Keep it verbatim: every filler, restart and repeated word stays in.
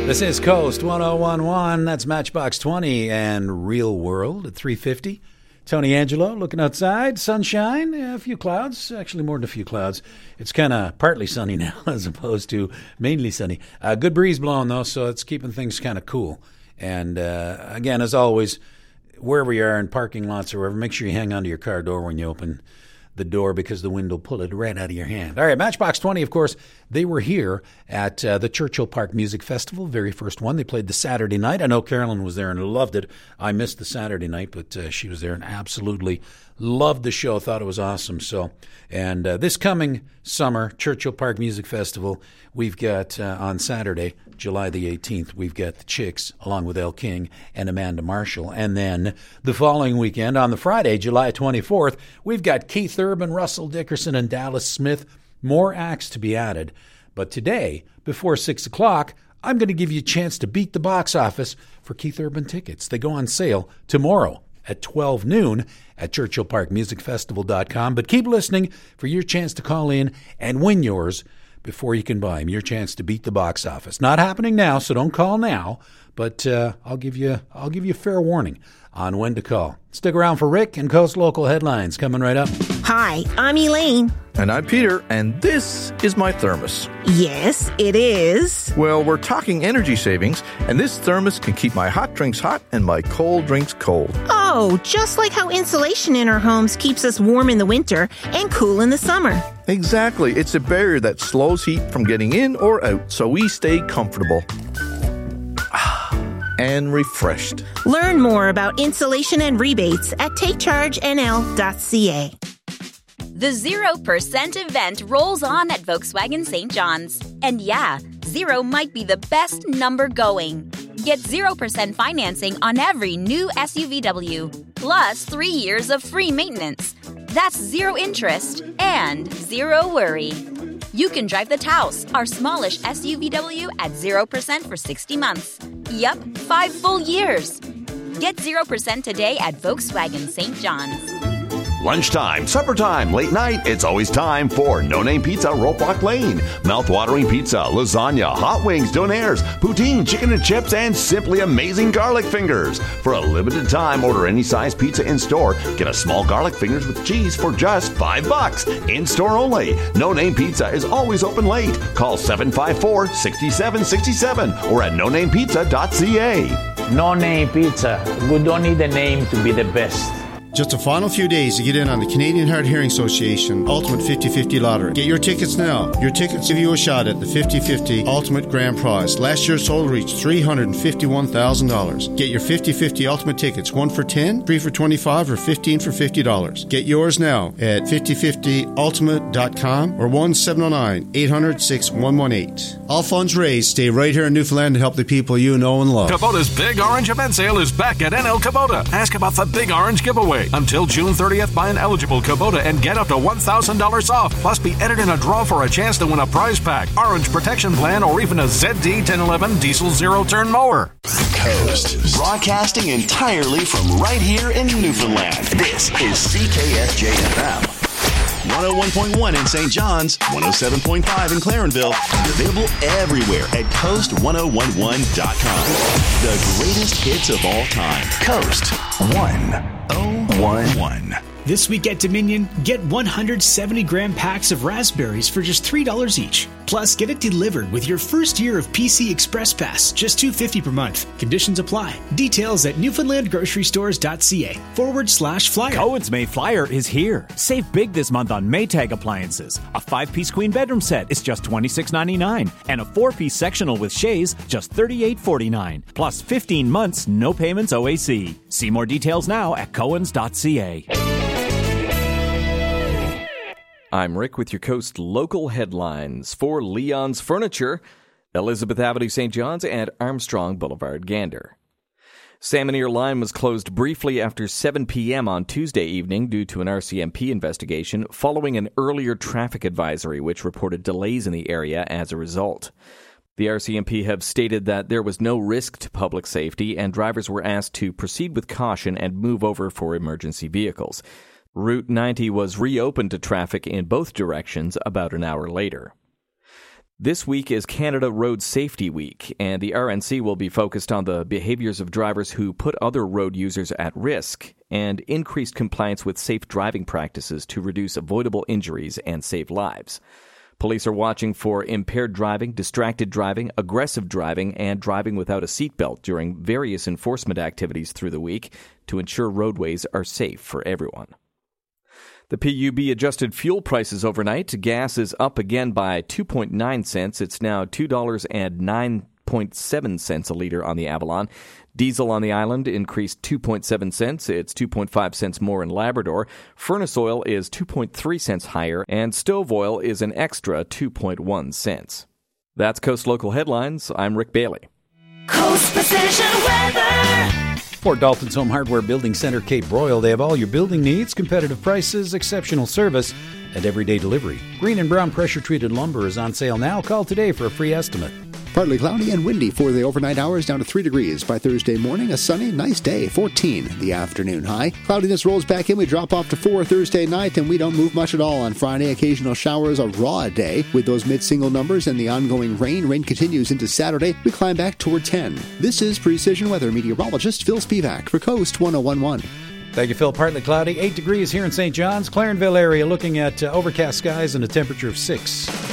This is Coast one oh one point one. That's Matchbox twenty and Real World at three fifty. Tony Angelo looking outside. Sunshine, yeah, a few clouds. Actually, more than a few clouds. It's kind of partly sunny now as opposed to mainly sunny. Uh, good breeze blowing, though, so it's keeping things kind of cool. And, uh, again, as always, wherever you are in parking lots or wherever, make sure you hang onto your car door when you open the door because the wind will pull it right out of your hand. All right, Matchbox twenty, of course, they were here at uh, the Churchill Park Music Festival, very first one. They played the Saturday night. I know Carolyn was there and loved it. I missed the Saturday night, but uh, she was there and absolutely loved the show, thought it was awesome. So, and uh, this coming summer, Churchill Park Music Festival, we've got uh, on Saturday, July the eighteenth, we've got the Chicks along with Elle King and Amanda Marshall. And then the following weekend, on the Friday, July twenty-fourth, we've got Keith Urban, Russell Dickerson, and Dallas Smith. More acts to be added. But today, before six o'clock, I'm going to give you a chance to beat the box office for Keith Urban tickets. They go on sale tomorrow at twelve noon at churchill park music festival dot com. But keep listening for your chance to call in and win yours before you can buy them. Your chance to beat the box office. Not happening now, so don't call now. But uh, I'll give you I'll give you a fair warning on when to call. Stick around for Rick and Coast Local Headlines coming right up. Hi, I'm Elaine. And I'm Peter, and this is my thermos. Yes, it is. Well, we're talking energy savings, and this thermos can keep my hot drinks hot and my cold drinks cold. Oh, just like how insulation in our homes keeps us warm in the winter and cool in the summer. Exactly. It's a barrier that slows heat from getting in or out, so we stay comfortable and refreshed. Learn more about insulation and rebates at take charge n l dot c a. The zero percent event rolls on at Volkswagen Saint John's. And yeah, zero might be the best number going. Get zero percent financing on every new S U V W, plus three years of free maintenance. That's zero interest and zero worry. You can drive the Taos, our smallish S U V W, at zero percent for sixty months. Yup, five full years. Get zero percent today at Volkswagen Saint John's. Lunchtime, supper time, late night, it's always time for No Name Pizza, Rope Walk Lane. Mouth-watering pizza, lasagna, hot wings, donaires, poutine, chicken and chips, and simply amazing garlic fingers. For a limited time, order any size pizza in-store. Get a small garlic fingers with cheese for just five bucks. In-store only. No Name Pizza is always open late. Call seven five four, six seven six seven or at no name pizza dot c a. No Name Pizza. We don't need a name to be the best. Just a final few days to get in on the Canadian Hard Hearing Association Ultimate fifty fifty Lottery. Get your tickets now. Your tickets give you a shot at the fifty fifty Ultimate Grand Prize. Last year's total reached three hundred fifty-one thousand dollars. Get your fifty fifty Ultimate tickets, one for ten dollars, three for twenty-five dollars, or fifteen dollars for fifty dollars. Get yours now at fifty fifty ultimate dot com or one seven zero nine, eight hundred, six one one eight. All funds raised stay right here in Newfoundland to help the people you know and love. Kubota's Big Orange Event Sale is back at N L Kubota. Ask about the Big Orange Giveaway. Until June thirtieth, buy an eligible Kubota and get up to one thousand dollars off. Plus, be entered in a draw for a chance to win a prize pack, orange protection plan, or even a Z D ten eleven diesel zero-turn mower. Coast, broadcasting entirely from right here in Newfoundland. This is C K S J F M. one oh one point one in Saint John's, one oh seven point five in Clarenville, and available everywhere at coast ten eleven dot com. The greatest hits of all time. Coast one oh one one. This week at Dominion, get one hundred seventy gram packs of raspberries for just three dollars each. Plus, get it delivered with your first year of P C Express Pass, just two dollars and fifty cents per month. Conditions apply. Details at newfoundland grocery stores dot c a forward slash flyer. Cohen's May Flyer is here. Save big this month on Maytag appliances. A five-piece queen bedroom set is just twenty-six ninety-nine, and a four-piece sectional with chaise just thirty-eight forty-nine. Plus fifteen months, no payments O A C. See more details now at cohens dot c a. I'm Rick with your Coast Local Headlines for Leon's Furniture, Elizabeth Avenue, Saint John's, and Armstrong Boulevard, Gander. Salmon Ear Line was closed briefly after seven p.m. on Tuesday evening due to an R C M P investigation following an earlier traffic advisory which reported delays in the area as a result. The R C M P have stated that there was no risk to public safety and drivers were asked to proceed with caution and move over for emergency vehicles. Route ninety was reopened to traffic in both directions about an hour later. This week is Canada Road Safety Week, and the R N C will be focused on the behaviors of drivers who put other road users at risk and increased compliance with safe driving practices to reduce avoidable injuries and save lives. Police are watching for impaired driving, distracted driving, aggressive driving, and driving without a seatbelt during various enforcement activities through the week to ensure roadways are safe for everyone. The P U B adjusted fuel prices overnight. Gas is up again by two point nine cents. It's now two dollars and nine point seven cents a liter on the Avalon. Diesel on the island increased two point seven cents. It's two point five cents more in Labrador. Furnace oil is two point three cents higher, and stove oil is an extra two point one cents. That's Coast Local Headlines. I'm Rick Bailey. Coast Precision Weather. For Dalton's Home Hardware Building Center, Cape Broyle, they have all your building needs, competitive prices, exceptional service, and everyday delivery. Green and brown pressure-treated lumber is on sale now. Call today for a free estimate. Partly cloudy and windy for the overnight hours, down to three degrees. By Thursday morning, a sunny, nice day, fourteen the afternoon high. Cloudiness rolls back in. We drop off to four Thursday night, and we don't move much at all on Friday. Occasional showers, a raw day with those mid-single numbers and the ongoing rain. Rain continues into Saturday. We climb back toward ten. This is Precision Weather meteorologist Phil Spivak for Coast one oh one point one. Thank you, Phil. Partly cloudy, eight degrees here in Saint John's. Clarenville area looking at uh, overcast skies and a temperature of six.